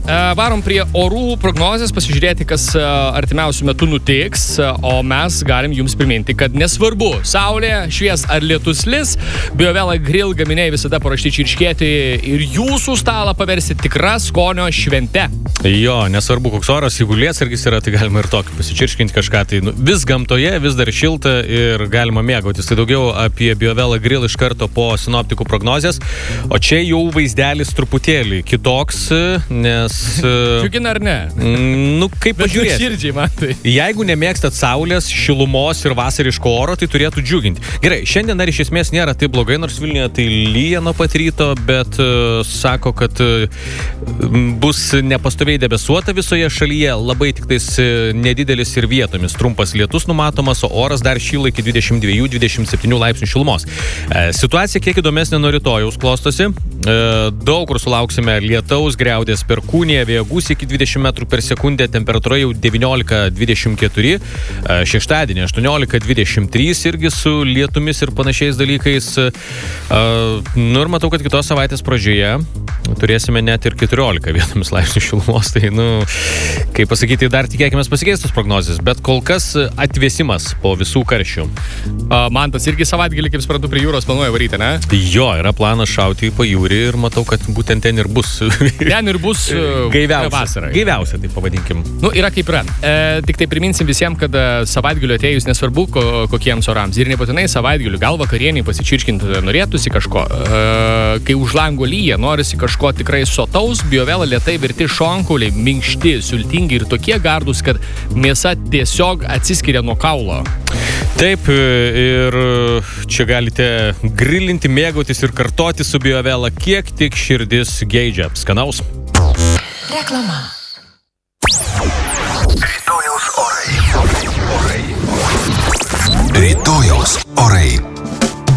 varom prie orų prognozės, pasižiūrėti, kas artimiausių metų nutiks, o mes galim jums priminti, kad nesvarbu, saulė, švies ar lietus lis, BioVela Grill gaminiai visada paruošti čirškėti ir jūsų stalą paversi tikra skonio švente. Jo, nesvarbu, koks oras, jeigu lietsargis yra, tai galima ir tokį pasičirškinti kažką, tai vis gamtoje, vis dar šilta ir galima mėgautis. Tai daugiau apie BioVela Grill iš karto po sinoptikų prognozės, o čia jau vaizdelis truputėlį kitoks, nes... Džiugina ar ne? Kaip pažiūrėti. Širdžiai, man tai. Jeigu nemėgstat saulės, šilumos ir vasariško oro, tai turėtų džiuginti. Gerai, šiandien dar iš esmės nėra taip blogai, nors Vilniuje tai lyja nuo pat ryto, bet sako, kad bus nepastoviai debesuota visoje šalyje, labai tik tais nedidelis ir vietomis trumpas lietus numatomas, o oras dar šyla iki 22-27 laipsnių šilumos. Situacija kiek įdomesnė nuo rytojaus klostosi. Daug kur sulauksime lietaus, griaudės perkūnija, vėjo gūsiai iki 20 metrų per sekundę, temperatūra jau 19-24, šeštadienį 18-23 irgi su lietumis ir panašiais dalykais. Ir matau, kad kitos savaitės pradžioje turėsime net ir 14 vietomis laipsnių šilumos, tai, kaip pasakyti, dar tikėkime pasikeistos prognozės, bet kol kas atvėsimas po visų karščių. Mantas irgi savaitgalį, kaip suprantu, prie jūros planuoja varyti, ne? Jo, yra planas šauti į pajūrį ir matau, kad būtent ten ir bus. Ten ir bus vasara. Gaiviausia, tai pavadinkim. Yra kaip yra. Tik tai priminsim visiems, kad savaitgaliu atėjus nesvarbu kokiems orams. Ir nebūtinai savaitgaliu, gal vakarienį pasičirškinti norėtųsi kažko. Kai už lango lyja, norisi kažko tikrai sotaus, BioVela lėtai virti šonkauliai, minkšti, sultingi ir tokie gardūs, kad mėsa tiesiog atsiskiria nuo kaulo. Taip, ir čia galite grilinti, mėgautis ir kartoti su BioVela, kiek tik širdis geidžia. Skanaus. Reklama. Rytojaus orai.